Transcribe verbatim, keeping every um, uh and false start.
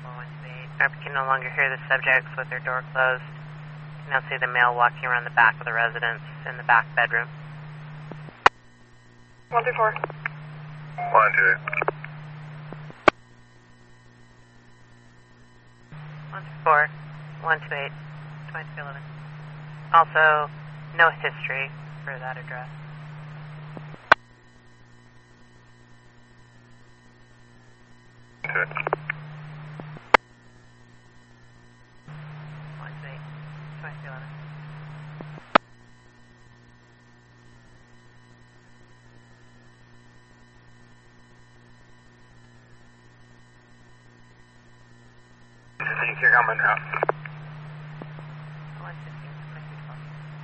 R P can no longer hear the subjects with their door closed. You can now see the male walking around the back of the residence in the back bedroom. One two four. One two. One two four. One two eight. Twenty-two eleven. Also, no history for that address. Two. One two eight. Twenty-two eleven. I think you're coming out.